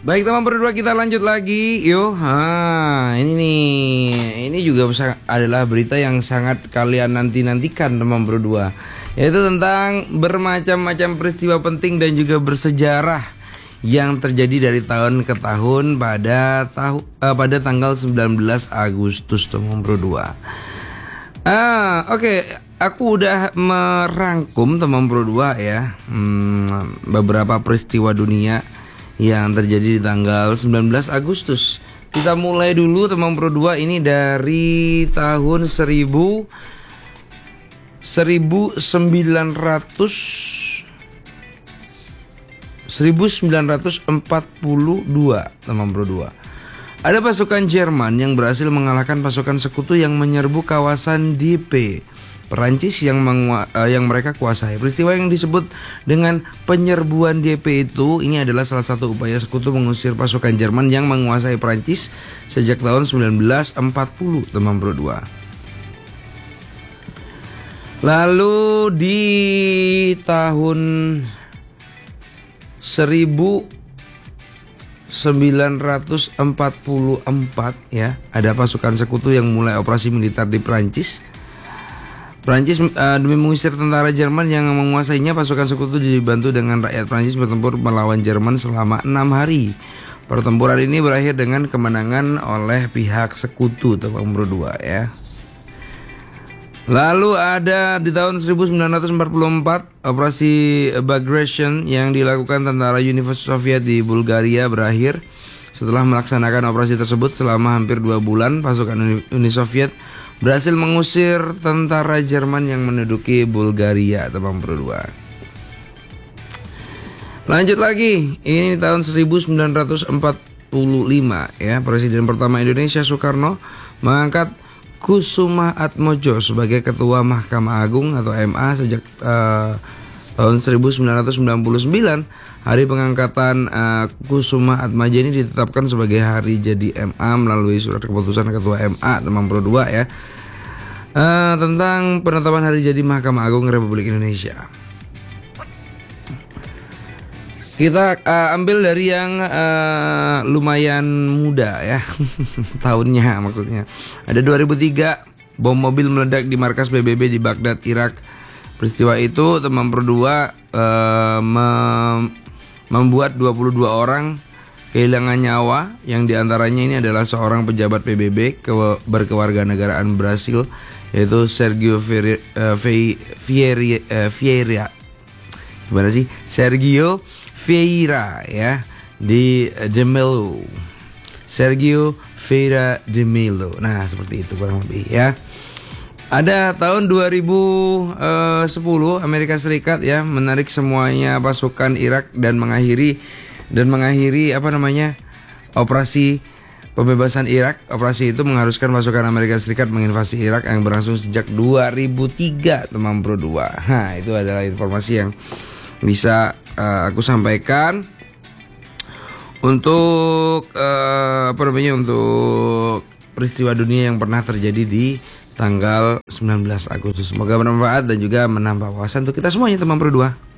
Baik teman berdua, kita lanjut lagi. Yuk, ini nih, ini juga adalah berita yang sangat kalian nantikan teman berdua, yaitu tentang bermacam-macam peristiwa penting dan juga bersejarah yang terjadi dari tahun ke tahun pada tanggal 19 Agustus teman berdua. Oke, aku udah merangkum teman berdua ya, beberapa peristiwa dunia yang terjadi di tanggal 19 Agustus. Kita mulai dulu teman berdua, ini dari tahun 1942 teman berdua. Ada pasukan Jerman yang berhasil mengalahkan pasukan sekutu yang menyerbu kawasan Dieppe, Perancis yang mereka kuasai. Peristiwa yang disebut dengan penyerbuan Dieppe itu, ini adalah salah satu upaya sekutu mengusir pasukan Jerman yang menguasai Perancis sejak tahun 1940 teman berdua. Lalu di tahun 1944 ya, ada pasukan sekutu yang mulai operasi militer di Perancis. Demi mengusir tentara Jerman yang menguasainya, pasukan sekutu dibantu dengan rakyat Prancis bertempur melawan Jerman selama 6 hari. Pertempuran ini berakhir dengan kemenangan oleh pihak sekutu teman berdua ya. Lalu ada di tahun 1944, operasi Bagration yang dilakukan tentara Uni Soviet di Bulgaria berakhir. Setelah melaksanakan operasi tersebut selama hampir 2 bulan, pasukan Uni Soviet berhasil mengusir tentara Jerman yang menduduki Bulgaria teman berdua. Lanjut lagi, ini tahun 1945 ya, Presiden pertama Indonesia Soekarno mengangkat Kusuma Atmojo sebagai Ketua Mahkamah Agung atau MA sejak tahun 1999. Hari pengangkatan Kusuma Atmaja ini ditetapkan sebagai hari jadi MA melalui surat keputusan Ketua MA teman berdua ya, tentang penetapan hari jadi Mahkamah Agung Republik Indonesia. Kita ambil dari yang lumayan muda ya, tahunnya maksudnya. Ada 2003, bom mobil meledak di markas PBB di Baghdad, Irak. Peristiwa itu teman berdua membuat 22 orang kehilangan nyawa, yang diantaranya ini adalah seorang pejabat PBB berkewarganegaraan Brasil, yaitu Sergio Vieira ya, di De Mello. Sergio Vieira de Mello. Nah, seperti itu kurang lebih ya. Ada tahun 2010, Amerika Serikat ya menarik semuanya pasukan Irak dan mengakhiri operasi pembebasan Irak. Operasi itu mengharuskan pasukan Amerika Serikat menginvasi Irak yang berlangsung sejak 2003 teman berdua. Nah, itu adalah informasi yang bisa aku sampaikan untuk untuk peristiwa dunia yang pernah terjadi di tanggal 19 Agustus. Semoga bermanfaat dan juga menambah wawasan untuk kita semuanya teman berdua.